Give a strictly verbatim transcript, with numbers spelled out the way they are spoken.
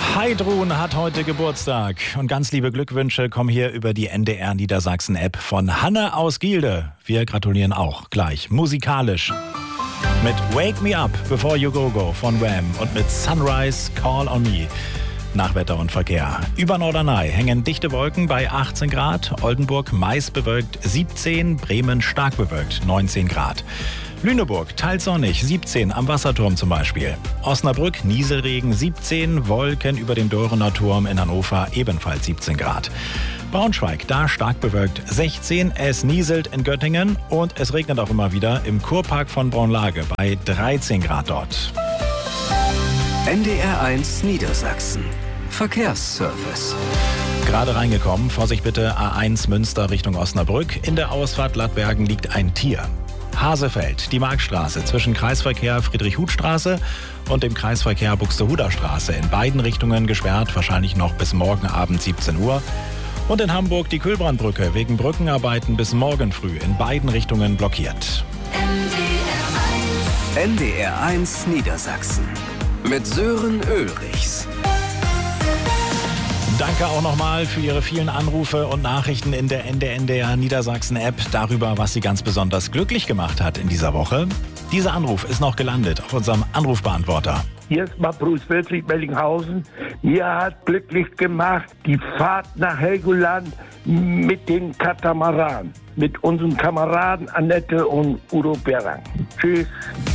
Heidrun hat heute Geburtstag und ganz liebe Glückwünsche kommen hier über die N D R Niedersachsen-App von Hanne aus Gielde. Wir gratulieren auch gleich musikalisch mit Wake Me Up Before You Go Go von Wham und mit Sunrise Call on Me. Nach Wetter und Verkehr. Über Norderney hängen dichte Wolken bei achtzehn Grad, Oldenburg meist bewölkt siebzehn, Bremen stark bewölkt neunzehn Grad. Lüneburg teils sonnig, siebzehn am Wasserturm zum Beispiel. Osnabrück Nieselregen siebzehn, Wolken über dem Dörener Turm in Hannover ebenfalls siebzehn Grad. Braunschweig da stark bewölkt sechzehn, es nieselt in Göttingen und es regnet auch immer wieder im Kurpark von Braunlage bei dreizehn Grad dort. N D R eins Niedersachsen. Verkehrsservice. Gerade reingekommen, Vorsicht bitte, A eins Münster Richtung Osnabrück. In der Ausfahrt Lattbergen liegt ein Tier. Hasefeld, die Marktstraße zwischen Kreisverkehr Friedrich-Huth-Straße und dem Kreisverkehr Buxtehuder Straße. In beiden Richtungen gesperrt, wahrscheinlich noch bis morgen Abend siebzehn Uhr. Und in Hamburg die Kühlbrandbrücke wegen Brückenarbeiten bis morgen früh in beiden Richtungen blockiert. N D R eins Niedersachsen mit Sören Ulrichs. Danke auch nochmal für Ihre vielen Anrufe und Nachrichten in der N D R Niedersachsen-App darüber, was Sie ganz besonders glücklich gemacht hat in dieser Woche. Dieser Anruf ist noch gelandet auf unserem Anrufbeantworter. Hier ist mal Bruce Wilfried Bellinghausen. Mir hat glücklich gemacht die Fahrt nach Helgoland mit den Katamaran. Mit unseren Kameraden Annette und Udo Berang. Tschüss.